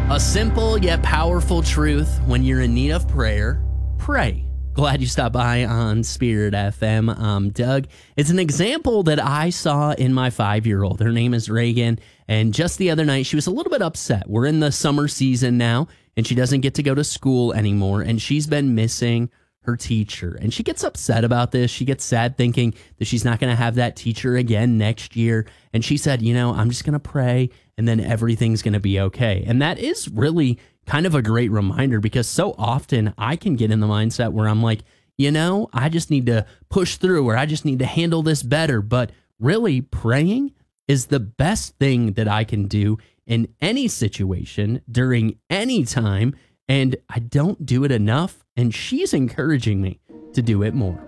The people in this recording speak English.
A simple yet powerful truth: when you're in need of prayer, pray. Glad you stopped by on Spirit FM. I'm Doug. It's an example that I saw in my 5-year-old. Her name is Reagan, and just the other night, she was a little bit upset. We're in the summer season now, and she doesn't get to go to school anymore, and she's been missing her teacher. And she gets upset about this. She gets sad thinking that she's not going to have that teacher again next year. And she said, I'm just going to pray and then everything's going to be okay. And that is really kind of a great reminder, because so often I can get in the mindset where I'm like, I just need to push through, or I just need to handle this better. But really, praying is the best thing that I can do in any situation during any time. And I don't do it enough, and she's encouraging me to do it more.